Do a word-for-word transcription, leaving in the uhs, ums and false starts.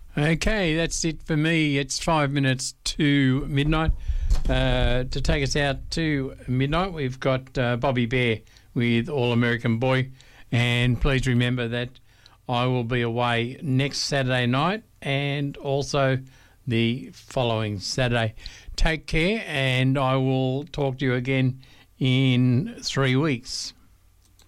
Okay, that's it for me. It's five minutes to midnight. Uh, to take us out to midnight, we've got uh, Bobby Bear with All American Boy. And please remember that I will be away next Saturday night and also the following Saturday. Take care, and I will talk to you again in three weeks.